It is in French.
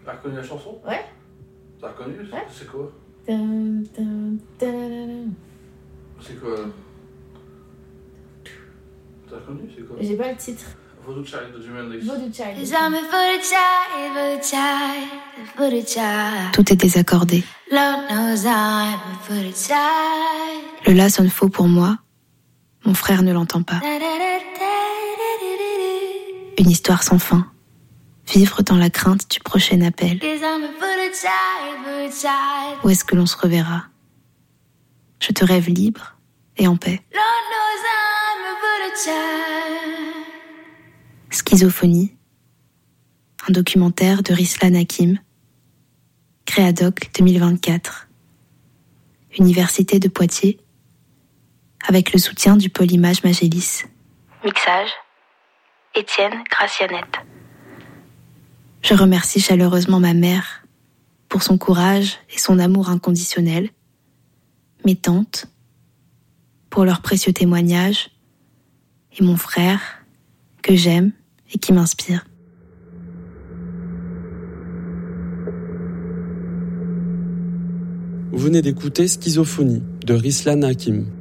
T'as reconnu la chanson? Ouais. T'as reconnu? Ouais. C'est quoi? C'est quoi? T'as reconnu? C'est quoi? J'ai pas le titre. Voodoo Child de Jimi Hendrix. Voodoo Child. Tout est désaccordé. Le la sonne faux pour moi. Mon frère ne l'entend pas. Une histoire sans fin. Vivre dans la crainte du prochain appel. Où est-ce que l'on se reverra? Je te rêve libre et en paix. Schizophonie. Un documentaire de Rislan Hakim. Créadoc 2024. Université de Poitiers. Avec le soutien du pôle Image Magélis. Mixage. Étienne Gracianette. Je remercie chaleureusement ma mère pour son courage et son amour inconditionnel, mes tantes pour leurs précieux témoignages et mon frère que j'aime et qui m'inspire. Vous venez d'écouter Schizophonie de Rislan Hakim.